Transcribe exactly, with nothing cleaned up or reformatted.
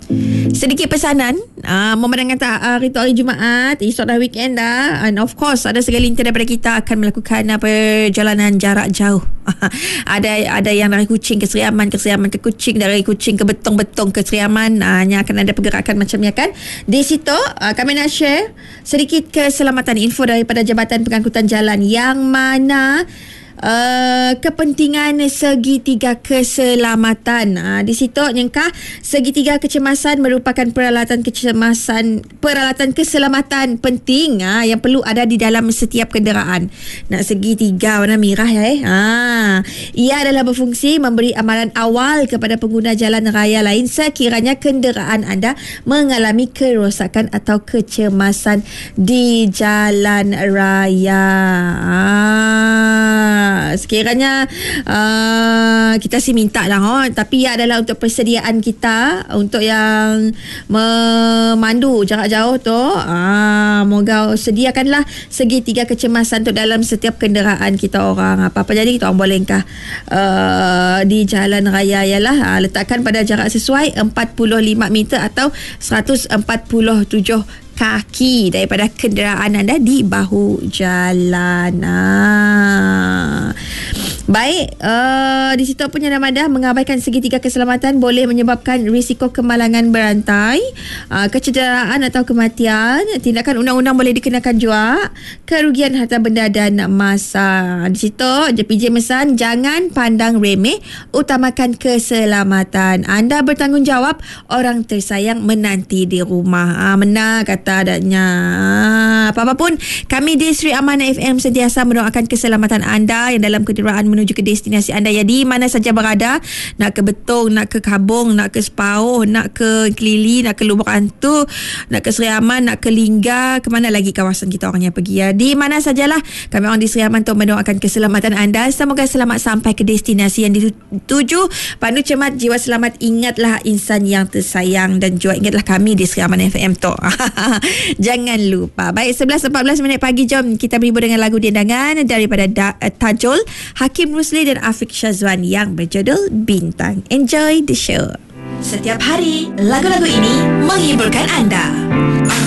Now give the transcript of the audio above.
Sedikit pesanan uh, memandangkan hari tu hari Jumaat, esok dah weekend dah, and of course ada segelintir daripada kita akan melakukan uh, perjalanan jarak jauh. ada ada yang dari Kuching ke Seriaman, ke Seriaman ke Kuching, dari Kuching ke Betong-Betong ke Seriaman. uh, Yang akan ada pergerakan macam ni kan. Di situ uh, kami nak share sedikit keselamatan, info daripada Jabatan Pengangkutan Jalan yang mana Uh, kepentingan segitiga keselamatan. Uh, di situ nyengkah segitiga kecemasan merupakan peralatan kecemasan, peralatan keselamatan penting uh, yang perlu ada di dalam setiap kenderaan. Nak segitiga warna merah ya eh. Uh, ia adalah berfungsi memberi amaran awal kepada pengguna jalan raya lain sekiranya kenderaan anda mengalami kerosakan atau kecemasan di jalan raya. Uh, sekiranya uh, kita sih minta lah oh, tapi ia adalah untuk persediaan kita untuk yang memandu jarak jauh tu. uh, moga sediakanlah segitiga kecemasan tu dalam setiap kenderaan kita orang. Apa-apa jadi kita orang bolehkah uh, di jalan raya ialah uh, letakkan pada jarak sesuai empat puluh lima meter atau seratus empat puluh tujuh kaki daripada kenderaan anda di bahu jalan. Ah. Baik, uh, di situ punya Namadah mengabaikan segitiga keselamatan boleh menyebabkan risiko kemalangan berantai, uh, kecederaan atau kematian. Tindakan undang-undang boleh dikenakan juga kerugian harta benda dan masa. Di situ J P J mesan jangan pandang remeh, utamakan keselamatan. Anda bertanggungjawab, orang tersayang menanti di rumah. Ah, benar kata adanya. Ah, apa-apa pun kami di Sri Amanah F M sentiasa mendoakan keselamatan anda yang dalam kenderaan menuju ke destinasi anda ya, di mana saja berada. Nak ke Betong, nak ke Kabong, nak ke Sepauh, nak ke Kelili, nak ke Lubuk Antu, nak ke Seriaman, nak ke Lingga, ke mana lagi kawasan kita orang yang pergi ya. Di mana sajalah kami orang di Seriaman tu mendoakan keselamatan anda. Semoga selamat sampai ke destinasi yang dituju. Pandu cermat, jiwa selamat, ingatlah insan yang tersayang, dan juga ingatlah kami di Seriaman F M tu. Jangan lupa. Baik, sebelas empat belas minit pagi, jom kita berhibur dengan lagu diandangan daripada da- Tajul, Hakim Rusli dan Afiq Syazwan yang berjudul Bintang. Enjoy the show. Setiap hari lagu-lagu ini menghiburkan anda.